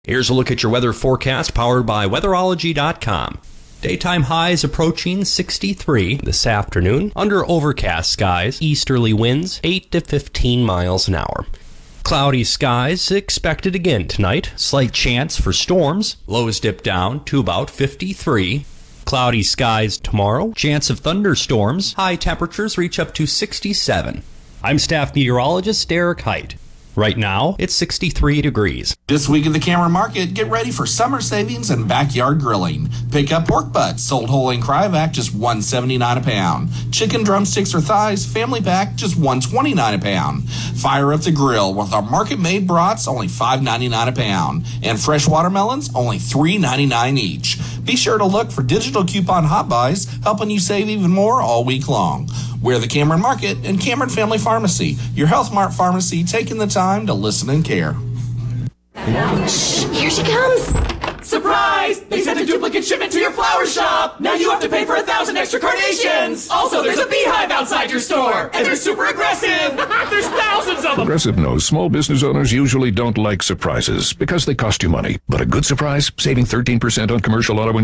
Here's a look at your weather forecast powered by weatherology.com. Daytime highs approaching 63 this afternoon. Under overcast skies, easterly winds 8 to 15 miles an hour. Cloudy skies expected again tonight. Slight chance for storms. Lows dip down to about 53. Cloudy skies tomorrow. Chance of thunderstorms. High temperatures reach up to 67. I'm staff meteorologist Derek Height. Right now, it's 63 degrees. This week at the Cameron Market, get ready for summer savings and backyard grilling. Pick up pork butts, sold whole in Cryovac, just $1.79 a pound. Chicken drumsticks or thighs, family pack, just $1.29 a pound. Fire up the grill with our market-made brats, only $5.99 a pound. And fresh watermelons, only $3.99 each. Be sure to look for digital coupon hot buys, helping you save even more all week long. We're the Cameron Market and Cameron Family Pharmacy, your Health Mart pharmacy taking the time to listen and care. Shh, here she comes. Surprise! They sent a duplicate shipment to your flower shop! Now you have to pay for 1,000 extra carnations! Also, there's a beehive outside your store! And they're super aggressive! There's thousands of them! Progressive knows small business owners usually don't like surprises because they cost you money. But a good surprise, saving 13% on commercial auto